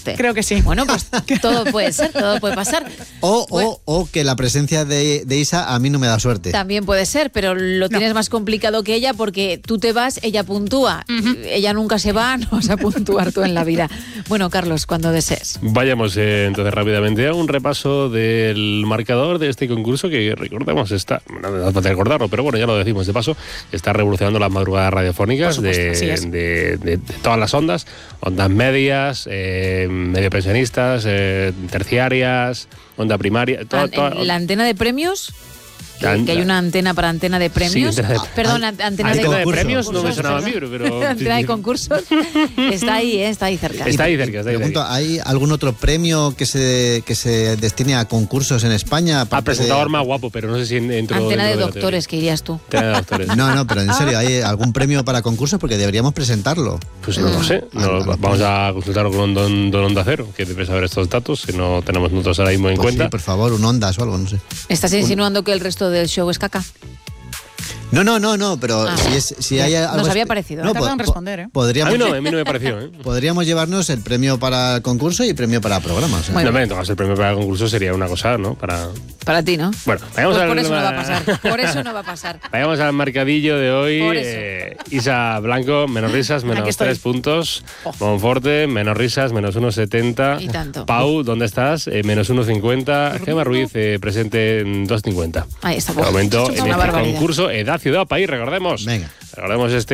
usted. Creo que sí. Bueno, pues todo puede ser, todo puede pasar. O que la presencia de Isa a mí no me da suerte. También puede ser, pero lo tienes más complicado que ella porque tú te vas, ella puntúa. Ella nunca se va, no vas a puntuar tú en la vida. Bueno, Carlos, cuando desees. Vayamos entonces rápidamente a un repaso del marcador de este concurso que recordemos no hace falta recordarlo, pero bueno, ya lo decimos de paso, está revolucionando las madrugadas radiofónicas de todas las ondas medias, medio pensionistas, terciarias, onda primaria. La antena de premios. Que hay una antena para antena de premios. Sí, Perdón, antena de premios no me sonaba a mí, pero antena de concursos. Está ahí cerca. Está ahí cerca. Pregunto, ¿hay algún otro premio que se destine a concursos en España? Al presentador más guapo, pero no sé si entro. Antena de doctores, que irías tú. Antena de doctores. No, pero en serio, ¿hay algún premio para concursos? Porque deberíamos presentarlo. Pues no lo sé. Vamos a consultarlo con don Onda Cero, que debe saber estos datos, si no tenemos nosotros ahora mismo en cuenta. Sí, por favor, un Ondas o algo, no sé. ¿Estás insinuando que el resto del show es caca? No, pero si hay algo... Nos había parecido. No tardan en responder, ¿eh? Podríamos, a mí no me pareció, ¿eh? Podríamos llevarnos el premio para el concurso y el premio para programas. No, entonces el premio para el concurso sería una cosa, ¿no? Para ti, ¿no? Bueno, vayamos por eso no va a pasar. Por eso no va a pasar. Vayamos al marcadillo de hoy. Por eso. Isa Blanco, menos risas, menos 3 puntos. Monforte, menos risas, menos 1,70. Y tanto. Pau, ¿dónde estás? Menos 1,50. Gemma Ruiz, presente en 2,50. Ahí está. De momento, en una este barbaridad. concurso, Edad, Ciudad, País, recordemos. Venga. Recordemos este